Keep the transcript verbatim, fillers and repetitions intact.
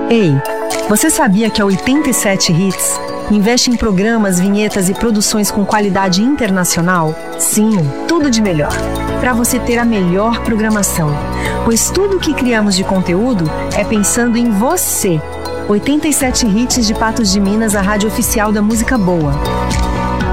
Ei, você sabia que a oitenta e sete Hits investe em programas, vinhetas e produções com qualidade internacional? Sim, tudo de melhor, para você ter a melhor programação. Pois tudo o que criamos de conteúdo é pensando em você. oitenta e sete Hits de Patos de Minas, a rádio oficial da música boa.